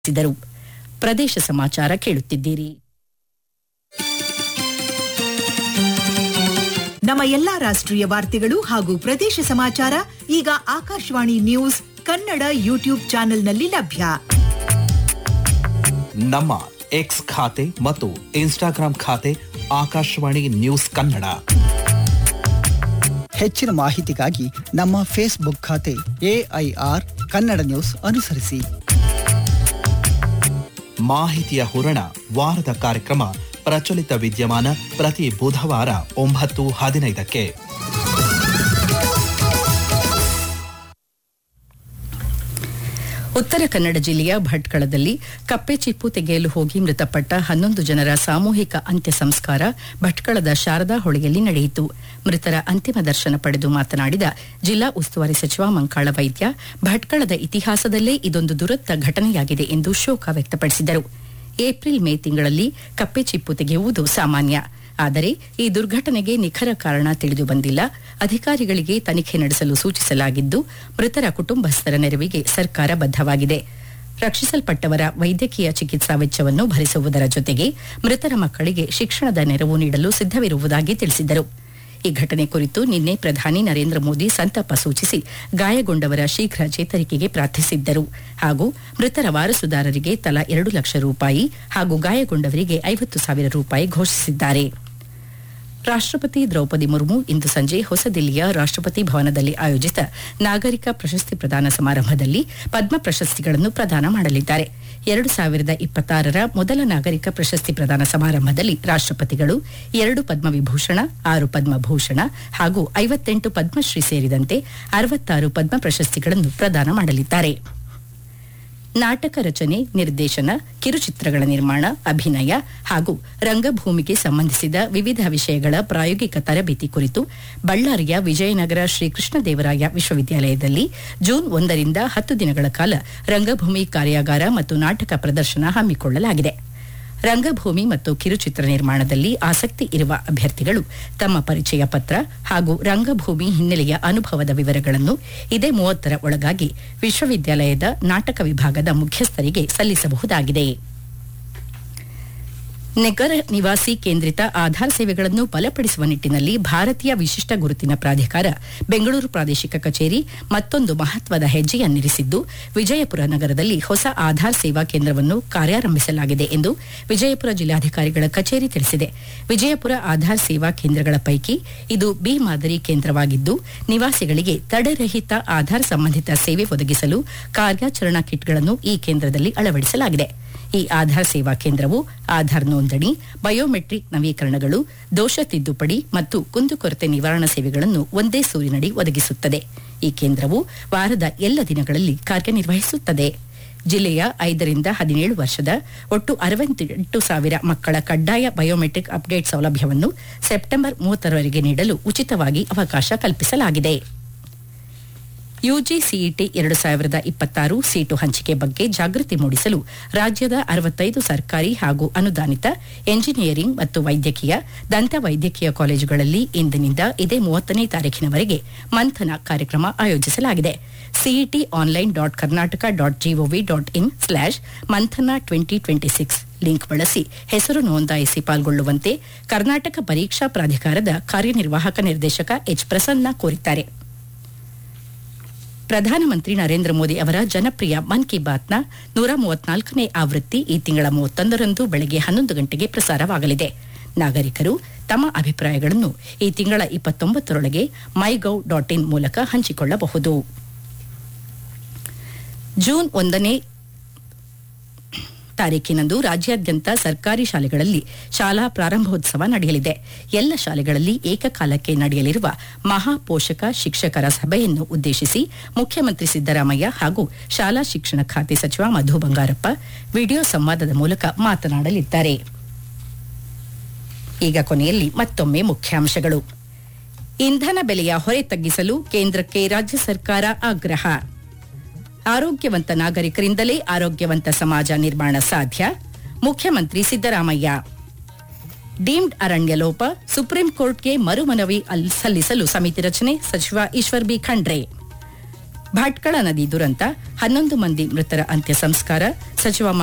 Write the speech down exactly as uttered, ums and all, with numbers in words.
ಿದರು ಪ್ರದೇಶ ಸಮಾಚಾರ ಕೇಳುತ್ತಿದ್ದೀರಿ. ನಮ್ಮ ಎಲ್ಲಾ ರಾಷ್ಟ್ರೀಯ ವಾರ್ತೆಗಳು ಹಾಗೂ ಪ್ರದೇಶ ಸಮಾಚಾರ ಈಗ ಆಕಾಶವಾಣಿ ನ್ಯೂಸ್ ಕನ್ನಡ ಯೂಟ್ಯೂಬ್ ಚಾನೆಲ್ನಲ್ಲಿ ಲಭ್ಯ. ನಮ್ಮ ಎಕ್ಸ್ ಖಾತೆ ಮತ್ತು ಇನ್ಸ್ಟಾಗ್ರಾಂ ಖಾತೆ ಆಕಾಶವಾಣಿ ನ್ಯೂಸ್ ಕನ್ನಡ. ಹೆಚ್ಚಿನ ಮಾಹಿತಿಗಾಗಿ ನಮ್ಮ ಫೇಸ್ಬುಕ್ ಖಾತೆ ಎಐಆರ್ ಕನ್ನಡ ನ್ಯೂಸ್ ಅನುಸರಿಸಿ. ಮಾಹಿತಿಯ ಹೂರಣ ವಾರದ ಕಾರ್ಯಕ್ರಮ ಪ್ರಚಲಿತ ವಿದ್ಯಮಾನ ಪ್ರತಿ ಬುಧವಾರ ಒಂಬತ್ತು ಹದಿನೈದಕ್ಕೆ. ಉತ್ತರ ಕನ್ನಡ ಜಿಲ್ಲೆಯ ಭಟ್ಕಳದಲ್ಲಿ ಕಪ್ಪೆ ಚಿಪ್ಪು ತೆಗೆಯಲು ಹೋಗಿ ಮೃತಪಟ್ಟ ಹನ್ನೊಂದು ಜನರ ಸಾಮೂಹಿಕ ಅಂತ್ಯ ಸಂಸ್ಕಾರ ಭಟ್ಕಳದ ಶಾರದಾ ಹೊಳೆಯಲ್ಲಿ ನಡೆಯಿತು. ಮೃತರ ಅಂತಿಮ ದರ್ಶನ ಪಡೆದು ಮಾತನಾಡಿದ ಜಿಲ್ಲಾ ಉಸ್ತುವಾರಿ ಸಚಿವ ಮಂಕಾಳ ವೈದ್ಯ, ಭಟ್ಕಳದ ಇತಿಹಾಸದಲ್ಲೇ ಇದೊಂದು ದುರಂತ ಘಟನೆಯಾಗಿದೆ ಎಂದು ಶೋಕ ವ್ಯಕ್ತಪಡಿಸಿದರು. ಏಪ್ರಿಲ್ ಮೇ ತಿಂಗಳಲ್ಲಿ ಕಪ್ಪೆ ಚಿಪ್ಪು ತೆಗೆಯುವುದು ಸಾಮಾನ್ಯ. ಆದರೆ ಈ ದುರ್ಘಟನೆಗೆ ನಿಖರ ಕಾರಣ ತಿಳಿದು ಬಂದಿಲ್ಲ. ಅಧಿಕಾರಿಗಳಿಗೆ ತನಿಖೆ ನಡೆಸಲು ಸೂಚಿಸಲಾಗಿದ್ದು, ಮೃತರ ಕುಟುಂಬಸ್ಥರ ನೆರವಿಗೆ ಸರ್ಕಾರ ಬದ್ಧವಾಗಿದೆ. ರಕ್ಷಿಸಲ್ಪಟ್ಟವರ ವೈದ್ಯಕೀಯ ಚಿಕಿತ್ಸಾ ವೆಚ್ಚವನ್ನು ಭರಿಸುವುದರ ಜೊತೆಗೆ ಮೃತರ ಮಕ್ಕಳಿಗೆ ಶಿಕ್ಷಣದ ನೆರವು ನೀಡಲು ಸಿದ್ದವಿರುವುದಾಗಿ ತಿಳಿಸಿದರು. ಈ ಘಟನೆ ಕುರಿತು ನಿನ್ನೆ ಪ್ರಧಾನಿ ನರೇಂದ್ರ ಮೋದಿ ಸಂತಾಪ ಸೂಚಿಸಿ ಗಾಯಗೊಂಡವರ ಶೀಘ್ರ ಚೇತರಿಕೆಗೆ ಪ್ರಾರ್ಥಿಸಿದ್ದರು ಹಾಗೂ ಮೃತರ ವಾರಸುದಾರರಿಗೆ ತಲಾ ಎರಡು ಲಕ್ಷ ರೂಪಾಯಿ ಹಾಗೂ ಗಾಯಗೊಂಡವರಿಗೆ ಐವತ್ತು ಸಾವಿರ ರೂಪಾಯಿ ಘೋಷಿಸಿದ್ದಾರೆ. ರಾಷ್ಟ್ರಪತಿ ದ್ರೌಪದಿ ಮುರ್ಮು ಇಂದು ಸಂಜೆ ಹೊಸದಿಲ್ಲಿಯ ರಾಷ್ಟ್ರಪತಿ ಭವನದಲ್ಲಿ ಆಯೋಜಿತ ನಾಗರಿಕ ಪ್ರಶಸ್ತಿ ಪ್ರದಾನ ಸಮಾರಂಭದಲ್ಲಿ ಪದ್ಮ ಪ್ರಶಸ್ತಿಗಳನ್ನು ಪ್ರದಾನ ಮಾಡಲಿದ್ದಾರೆ. ಎರಡು ಸಾವಿರದ ಇಪ್ಪತ್ತಾರರ ಮೊದಲ ನಾಗರಿಕ ಪ್ರಶಸ್ತಿ ಪ್ರದಾನ ಸಮಾರಂಭದಲ್ಲಿ ರಾಷ್ಟ್ರಪತಿಗಳು ಎರಡು ಪದ್ಮವಿಭೂಷಣ, ಆರು ಪದ್ಮಭೂಷಣ ಹಾಗೂ ಐವತ್ತೆಂಟು ಪದ್ಮಶ್ರೀ ಸೇರಿದಂತೆ ಅರವತ್ತಾರು ಪದ್ಮ ಪ್ರಶಸ್ತಿಗಳನ್ನು ಪ್ರದಾನ ಮಾಡಲಿದ್ದಾರೆ. ನಾಟಕ ರಚನೆ, ನಿರ್ದೇಶನ, ಕಿರುಚಿತ್ರಗಳ ನಿರ್ಮಾಣ, ಅಭಿನಯ ಹಾಗೂ ರಂಗಭೂಮಿಗೆ ಸಂಬಂಧಿಸಿದ ವಿವಿಧ ವಿಷಯಗಳ ಪ್ರಾಯೋಗಿಕ ತರಬೇತಿ ಕುರಿತು ಬಳ್ಳಾರಿಯ ವಿಜಯನಗರ ಶ್ರೀಕೃಷ್ಣದೇವರಾಯ ವಿಶ್ವವಿದ್ಯಾಲಯದಲ್ಲಿ ಜೂನ್ ಒಂದರಿಂದ ಹತ್ತು ದಿನಗಳ ಕಾಲ ರಂಗಭೂಮಿ ಕಾರ್ಯಾಗಾರ ಮತ್ತು ನಾಟಕ ಪ್ರದರ್ಶನ ಹಮ್ಮಿಕೊಳ್ಳಲಾಗಿದೆ. ರಂಗಭೂಮಿ ಮತ್ತು ಕಿರುಚಿತ್ರ ನಿರ್ಮಾಣದಲ್ಲಿ ಆಸಕ್ತಿ ಇರುವ ಅಭ್ಯರ್ಥಿಗಳು ತಮ್ಮ ಪರಿಚಯ ಪತ್ರ ಹಾಗೂ ರಂಗಭೂಮಿ ಹಿನ್ನೆಲೆಯ ಅನುಭವದ ವಿವರಗಳನ್ನು ಇದೇ ಮೂವತ್ತರ ಒಳಗಾಗಿ ವಿಶ್ವವಿದ್ಯಾಲಯದ ನಾಟಕ ವಿಭಾಗದ ಮುಖ್ಯಸ್ಥರಿಗೆ ಸಲ್ಲಿಸಬಹುದಾಗಿದೆ. ನಗರ ನಿವಾಸಿ ಕೇಂದ್ರಿತ ಆಧಾರ್ ಸೇವೆಗಳನ್ನು ಬಲಪಡಿಸುವ ನಿಟ್ಟಿನಲ್ಲಿ ಭಾರತೀಯ ವಿಶಿಷ್ಟ ಗುರುತಿನ ಪ್ರಾಧಿಕಾರ ಬೆಂಗಳೂರು ಪ್ರಾದೇಶಿಕ ಕಚೇರಿ ಮತ್ತೊಂದು ಮಹತ್ವದ ಹೆಜ್ಜೆಯನ್ನಿರಿಸಿದ್ದು, ವಿಜಯಪುರ ನಗರದಲ್ಲಿ ಹೊಸ ಆಧಾರ್ ಸೇವಾ ಕೇಂದ್ರವನ್ನು ಕಾರ್ಯಾರಂಭಿಸಲಾಗಿದೆ ಎಂದು ವಿಜಯಪುರ ಜಿಲ್ಲಾಧಿಕಾರಿಗಳ ಕಚೇರಿ ತಿಳಿಸಿದೆ. ವಿಜಯಪುರ ಆಧಾರ್ ಸೇವಾ ಕೇಂದ್ರಗಳ ಪೈಕಿ ಇದು ಬಿ ಮಾದರಿ ಕೇಂದ್ರವಾಗಿದ್ದು, ನಿವಾಸಿಗಳಿಗೆ ತಡೆರಹಿತ ಆಧಾರ್ ಸಂಬಂಧಿತ ಸೇವೆ ಒದಗಿಸಲು ಕಾರ್ಯಾಚರಣಾ ಕಿಟ್ಗಳನ್ನು ಈ ಕೇಂದ್ರದಲ್ಲಿ ಅಳವಡಿಸಲಾಗಿದೆ. ಈ ಆಧಾರ್ ಸೇವಾ ಕೇಂದ್ರವು ಆಧಾರ್ ನೋಂದಣಿ, ಬಯೋಮೆಟ್ರಿಕ್ ನವೀಕರಣಗಳು, ದೋಷ ತಿದ್ದುಪಡಿ ಮತ್ತು ಕುಂದುಕೊರತೆ ನಿವಾರಣಾ ಸೇವೆಗಳನ್ನು ಒಂದೇ ಸೂರಿನಡಿ ಒದಗಿಸುತ್ತದೆ. ಈ ಕೇಂದ್ರವು ವಾರದ ಎಲ್ಲ ದಿನಗಳಲ್ಲಿ ಕಾರ್ಯನಿರ್ವಹಿಸುತ್ತದೆ. ಜಿಲ್ಲೆಯ ಐದರಿಂದ ಹದಿನೇಳು ವರ್ಷದ ಒಟ್ಟು ಅರವತ್ತೆಂಟು ಸಾವಿರ ಮಕ್ಕಳ ಕಡ್ಡಾಯ ಬಯೋಮೆಟ್ರಿಕ್ ಅಪ್ಡೇಟ್ ಸೌಲಭ್ಯವನ್ನು ಸೆಪ್ಟೆಂಬರ್ ಮೂವತ್ತರವರೆಗೆ ನೀಡಲು ಉಚಿತವಾಗಿ ಅವಕಾಶ ಕಲ್ಪಿಸಲಾಗಿದೆ. ಯುಜಿ ಸಿಇಟಿ ಎರಡು ಸಾವಿರದ ಇಪ್ಪತ್ತಾರು ಸೀಟು ಹಂಚಿಕೆ ಬಗ್ಗೆ ಜಾಗೃತಿ ಮೂಡಿಸಲು ರಾಜ್ಯದ ಅರವತ್ತೈದು ಸರ್ಕಾರಿ ಹಾಗೂ ಅನುದಾನಿತ ಎಂಜಿನಿಯರಿಂಗ್ ಮತ್ತು ವೈದ್ಯಕೀಯ, ದಂತ ವೈದ್ಯಕೀಯ ಕಾಲೇಜುಗಳಲ್ಲಿ ಇಂದಿನಿಂದ ಇದೇ ಮೂವತ್ತನೇ ತಾರೀಖಿನವರೆಗೆ ಮಂಥನ ಕಾರ್ಯಕ್ರಮ ಆಯೋಜಿಸಲಾಗಿದೆ. CET online dot Karnataka dot gov dot in slash ಮಂಥನ ಟ್ವೆಂಟಿ ಟ್ವೆಂಟಿ ಸಿಕ್ಸ್ ಲಿಂಕ್ ಬಳಸಿ ಹೆಸರು ನೋಂದಾಯಿಸಿ ಪಾಲ್ಗೊಳ್ಳುವಂತೆ ಕರ್ನಾಟಕ ಪರೀಕ್ಷಾ ಪ್ರಾಧಿಕಾರದ ಕಾರ್ಯನಿರ್ವಾಹಕ ನಿರ್ದೇಶಕ ಎಚ್ ಪ್ರಸನ್ನ ಕೋರಿದ್ದಾರೆ. ಪ್ರಧಾನಮಂತ್ರಿ ನರೇಂದ್ರ ಮೋದಿ ಅವರ ಜನಪ್ರಿಯ ಮನ್ ಕಿ ಬಾತ್ನ ನೂರ ಮೂವತ್ನಾಲ್ಕನೇ ಆವೃತ್ತಿ ಈ ತಿಂಗಳ ಮೂವತ್ತೊಂದರಂದು ಬೆಳಗ್ಗೆ ಹನ್ನೊಂದು ಗಂಟೆಗೆ ಪ್ರಸಾರವಾಗಲಿದೆ. ನಾಗರಿಕರು ತಮ್ಮ ಅಭಿಪ್ರಾಯಗಳನ್ನು ಈ ತಿಂಗಳ ಇಪ್ಪತ್ತೊಂಬತ್ತರೊಳಗೆ ಮೈ ಗೌ ಡಾಟ್ ಇನ್ ಮೂಲಕ ಹಂಚಿಕೊಳ್ಳಬಹುದು. ಜೂನ್ ಒಂದನೇ ತಾರೀಕಿನಂದು ರಾಜ್ಯಾದ್ಯಂತ ಸರ್ಕಾರಿ ಶಾಲೆಗಳಲ್ಲಿ ಶಾಲಾ ಪ್ರಾರಂಭೋತ್ಸವ ನಡೆಯಲಿದೆ. ಎಲ್ಲ ಶಾಲೆಗಳಲ್ಲಿ ಏಕಕಾಲಕ್ಕೆ ನಡೆಯಲಿರುವ ಮಹಾಪೋಷಕ ಶಿಕ್ಷಕರ ಸಭೆಯನ್ನು ಉದ್ದೇಶಿಸಿ ಮುಖ್ಯಮಂತ್ರಿ ಸಿದ್ದರಾಮಯ್ಯ ಹಾಗೂ ಶಾಲಾ ಶಿಕ್ಷಣ ಖಾತೆ ಸಚಿವ ಮಧು ಬಂಗಾರಪ್ಪ ವಿಡಿಯೋ ಸಂವಾದದ ಮೂಲಕ ಮಾತನಾಡಲಿದ್ದಾರೆ. ಈಗ ಕೊನೆಯಲ್ಲಿ ಮತ್ತೊಮ್ಮೆ ಮುಖ್ಯಾಂಶಗಳು. ಇಂಧನ ಬೆಲೆಯ ಹೊರೆ ತಗ್ಗಿಸಲು ಕೇಂದ್ರಕ್ಕೆ ರಾಜ್ಯ ಸರ್ಕಾರ ಆಗ್ರಹ. ಆರೋಗ್ಯವಂತ ನಾಗರಿಕರಿಂದಲೇ ಆರೋಗ್ಯವಂತ ಸಮಾಜ ನಿರ್ಮಾಣ ಸಾಧ್ಯ, ಮುಖ್ಯಮಂತ್ರಿ ಸಿದ್ದರಾಮಯ್ಯ. ಡೀಮ್ಡ್ ಅರಣ್ಯ ಲೋಪ, ಸುಪ್ರೀಂ ಕೋರ್ಟ್ಗೆ ಮರುಮನವಿ ಸಲ್ಲಿಸಲು ಸಮಿತಿ ರಚನೆ, ಸಚಿವ ಈಶ್ವರ್ ಬಿ ಖಂಡ್ರೆ. ಭಟ್ಕಳ ನದಿ ದುರಂತ ಹನ್ನೊಂದು ಮಂದಿ ಮೃತರ ಅಂತ್ಯ ಸಂಸ್ಕಾರ ಸಚಿವ